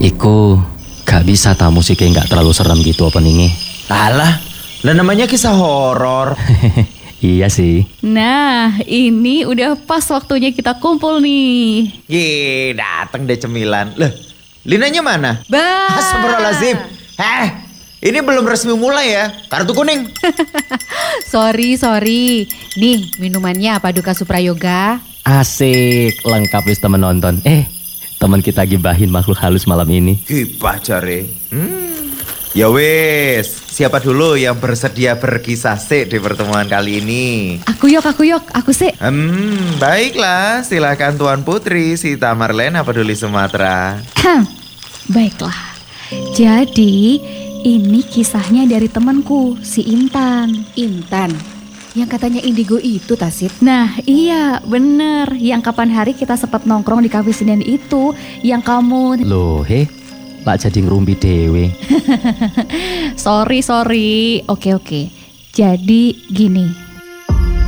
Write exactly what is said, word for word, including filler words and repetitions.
Iku gak bisa ta musiknya gak terlalu serem gitu openingnya. Alah, lah namanya kisah horor. Iya sih. Nah, ini udah pas waktunya kita kumpul nih. Ye, dateng deh cemilan. Loh, Linanya mana? Bah. Astagfirullahaladzim. Eh, ini belum resmi mulai ya. Kartu kuning. Sorry, sorry. Nih, minumannya Paduka Suprayoga. Asik, lengkap wis temen nonton. Eh, teman kita gibahin makhluk halus malam ini. Gibah jare. Hmm. Ya wis, siapa dulu yang bersedia berkisah sih di pertemuan kali ini? Aku yok, aku yok, aku sih. Hmm, baiklah, silakan Tuan Putri Sita Marlena Peduli Sumatera. Baiklah. Jadi, ini kisahnya dari temanku, si Intan. Intan, yang katanya indigo itu Tasit. Nah iya bener, yang kapan hari kita sempat nongkrong di kafe Senin itu, yang kamu... Loh, he, Pak jadi ngerumpi dewe. Sorry, sorry. Oke, oke. Jadi gini,